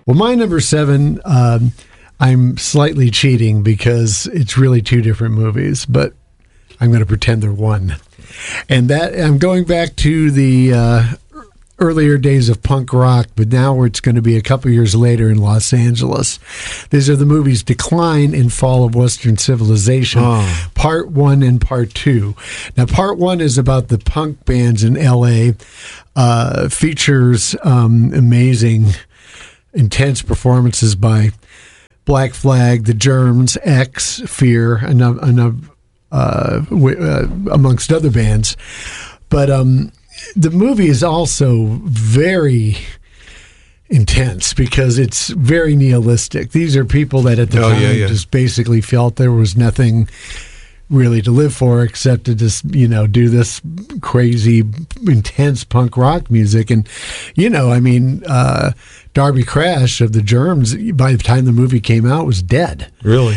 Well, my number 7, I'm slightly cheating because it's really 2 different movies, but I'm going to pretend they're one. And that I'm going back to the earlier days of punk rock, but now it's going to be a couple years later in Los Angeles. These are the movies Decline and Fall of Western Civilization, Part 1 and Part 2. Now, Part 1 is about the punk bands in L.A., features amazing, intense performances by Black Flag, The Germs, X, Fear, and amongst other bands. But the movie is also very intense because it's very nihilistic. These are people that at the time just basically felt there was nothing really to live for except to just, do this crazy, intense punk rock music. And, Darby Crash of the Germs, by the time the movie came out, was dead. Really?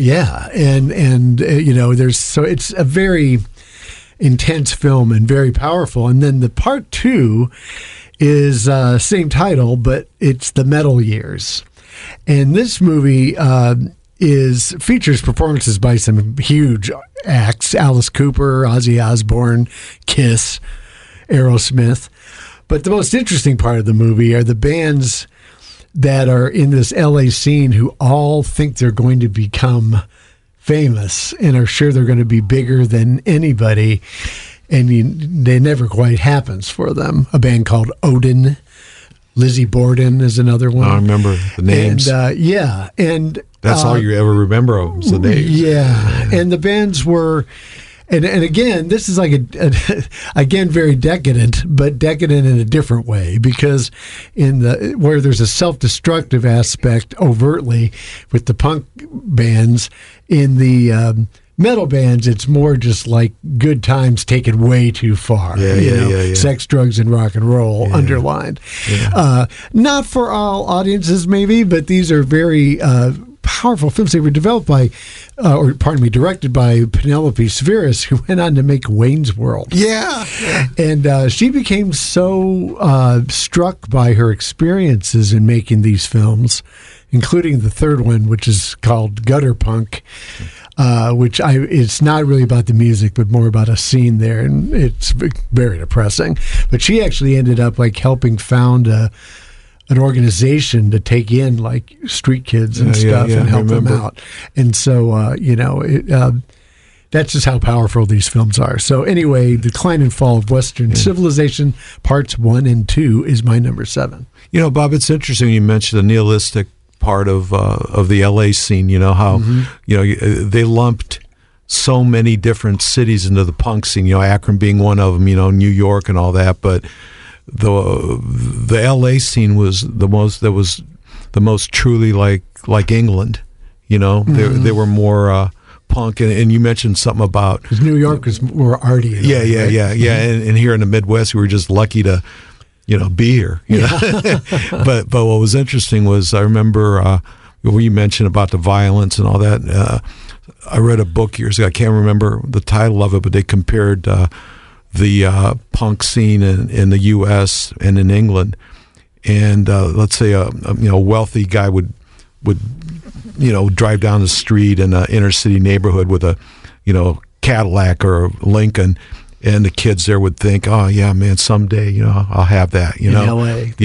And it's a very intense film and very powerful. And then the Part 2 is same title, but it's the Metal Years. And this movie features performances by some huge acts: Alice Cooper, Ozzy Osbourne, Kiss, Aerosmith. But the most interesting part of the movie are the bands that are in this LA scene who all think they're going to become famous and are sure they're going to be bigger than anybody, and they never quite happens for them. A band called Odin, Lizzie Borden is another one. I remember the names. And and that's all you ever remember of was the names. Yeah, and the bands were. And again, this is like again very decadent, but decadent in a different way, because where there's a self-destructive aspect overtly with the punk bands, in the metal bands, it's more just like good times taken way too far. Sex, drugs, and rock and roll underlined. Yeah. Not for all audiences, maybe, but these are very powerful films. They were developed directed by Penelope Spheris, who went on to make Wayne's World. Yeah. And she became so struck by her experiences in making these films, including the third one, which is called Gutter Punk, it's not really about the music, but more about a scene there, and it's very depressing. But she actually ended up helping found an organization to take in street kids and stuff and help them out. And so, that's just how powerful these films are. So anyway, Decline and Fall of Western Civilization, Parts 1 and 2 is my number 7. Bob, it's interesting you mentioned the nihilistic part of the LA scene, how, they lumped so many different cities into the punk scene, Akron being one of them, New York and all that, but the LA scene was the most truly like England, They were more punk, and you mentioned something about because New York is more arty. Yeah. And here in the Midwest, we were just lucky to be here. But what was interesting was I remember you mentioned about the violence and all that. I read a book years ago. I can't remember the title of it, but they compared the punk scene in the U.S. and in England, and let's say a wealthy guy would drive down the street in an inner city neighborhood with a Cadillac or a Lincoln, and the kids there would think, oh yeah, man, someday I'll have that. In L.A.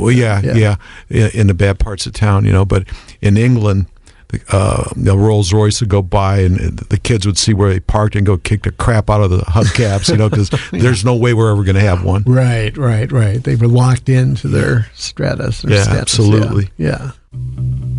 In the bad parts of town, but in England, the Rolls Royce would go by, and the kids would see where they parked and go kick the crap out of the hubcaps, because there's no way we're ever going to have one. Right. They were locked into their Stratus. Or status. Absolutely. Yeah.